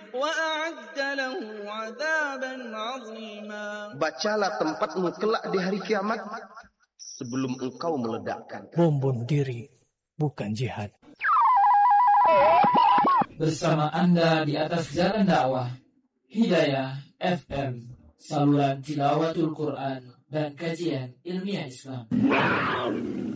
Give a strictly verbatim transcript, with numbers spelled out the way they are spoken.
وأعد له عذابا عظيما. Bacalah tempatmu kelak di hari kiamat sebelum engkau meledakkan. Bom bunuh diri bukan jihad. Bersama Anda di atas jalan dakwah Hidayah F M, saluran tilawatul Quran dan kajian ilmiah Islam.